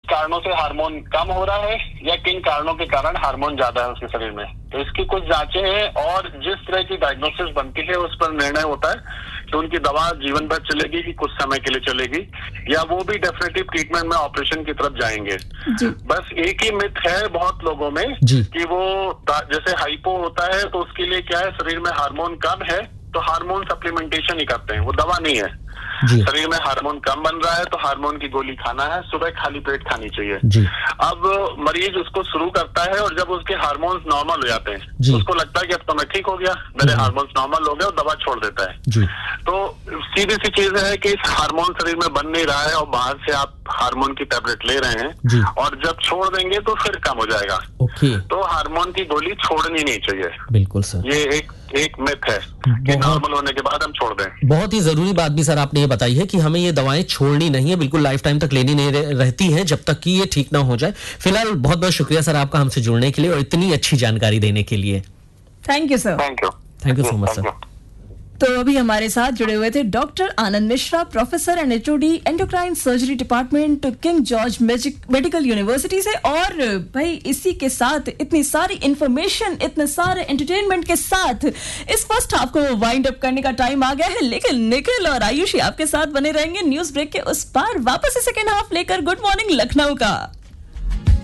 कारणों से हार्मोन कम हो रहा है या किन कारणों के कारण हार्मोन ज्यादा है उसके शरीर में। तो इसकी कुछ जांचें हैं और जिस तरह की डायग्नोसिस बनती है उस पर निर्णय होता है कि उनकी दवा जीवन भर चलेगी कि कुछ समय के लिए चलेगी, या वो भी डेफिनेटिव ट्रीटमेंट में ऑपरेशन की तरफ जाएंगे। बस एक ही मिथ है बहुत लोगों में कि वो जैसे हाइपो होता है तो उसके लिए क्या है, शरीर में हार्मोन कम है तो हार्मोन सप्लीमेंटेशन ही करते हैं, वो दवा नहीं है। शरीर में हार्मोन कम बन रहा है तो हार्मोन की गोली खाना है, सुबह खाली पेट खानी चाहिए। अब मरीज उसको शुरू करता है और जब उसके हार्मोन्स नॉर्मल हो जाते हैं तो उसको लगता है कि अब तो मैं ठीक हो गया, मेरे हार्मोन्स नॉर्मल हो गए, और दवा छोड़ देता है। तो सीधी सी चीज है कि इस हार्मोन शरीर में बन नहीं रहा है और बाहर से आप हार्मोन की टैबलेट ले रहे हैं और जब छोड़ देंगे तो फिर कम हो जाएगा। तो हार्मोन की गोली छोड़नी नहीं चाहिए। बिल्कुल सर, ये एक मिथ है कि नॉर्मल होने के बाद हम छोड़ दें। बहुत ही जरूरी बात भी सर आपने ये बताई है कि हमें ये दवाएं छोड़नी नहीं है, बिल्कुल लाइफ टाइम तक लेनी नहीं रहती हैं जब तक कि ये ठीक ना हो जाए। फिलहाल बहुत बहुत शुक्रिया सर आपका हमसे जुड़ने के लिए और इतनी अच्छी जानकारी देने के लिए। Thank you sir. Thank you so much sir. तो अभी हमारे साथ जुड़े हुए थे doctor Anand Mishra, professor and HOD endocrine surgery department king George medical university से। और भाई इसी के साथ इतनी सारी इंफॉर्मेशन, इतने सारे एंटरटेनमेंट के साथ इस फर्स्ट हाफ को वाइंड अप करने का टाइम आ गया है, लेकिन निखिल और आयुषी आपके साथ बने रहेंगे न्यूज ब्रेक के उस पार वापस से सेकेंड हाफ लेकर। गुड मॉर्निंग लखनऊ का।